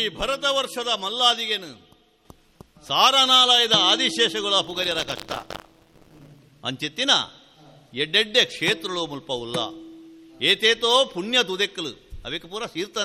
ಭರತ ವರ್ಷದ ಮಲ್ಲಾದಿಗೆನು ಸಾರನಾಲಯದ ಆದಿಶೇಷಗಳ ಪುಗರ್ಯರ ಕಷ್ಟ ಅಂಚಿತ್ತಿನ ಎಡ್ಡೆಡ್ಡೆ ಕ್ಷೇತ್ರಗಳು ಮುಲ್ಪವುಲ್ಲ ಏತೇತೋ ಪುಣ್ಯ ತುದೆಕ್ಕಲು ಅವಿಕ ಪೂರ ಸೀರ್ತ